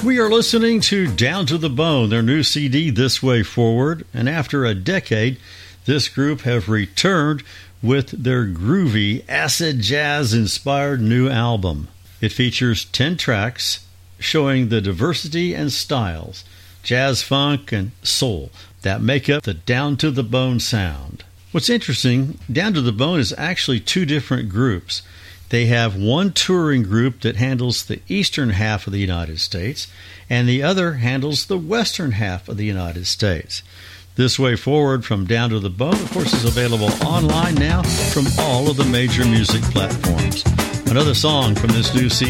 We are listening to Down to the Bone, their new CD, This Way Forward, and after a decade, this group have returned with their groovy, acid jazz-inspired new album. It features 10 tracks showing the diversity and styles, jazz, funk, and soul, that make up the Down to the Bone sound. What's interesting, Down to the Bone is actually two different groups. They have one touring group that handles the eastern half of the United States, and the other handles the western half of the United States. This Way Forward from Down to the Bone, of course, is available online now from all of the major music platforms. Another song from this new CD.